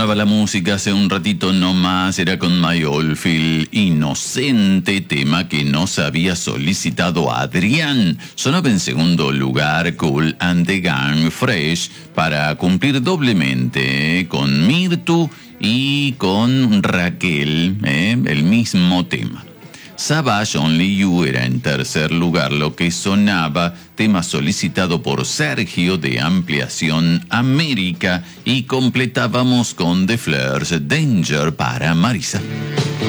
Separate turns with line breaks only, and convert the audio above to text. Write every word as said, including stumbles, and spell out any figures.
sonaba la música hace un ratito nomás, era con My Oldfield, Inocente, tema que nos había solicitado Adrián. Sonaba en segundo lugar Kool and the Gang, Fresh, para cumplir doblemente eh, con Mirtu y con Raquel, eh, el mismo tema. Savage Only You era en tercer lugar lo que sonaba, tema solicitado por Sergio de Ampliación América, y completábamos con The Fleurs, Danger para Marisa.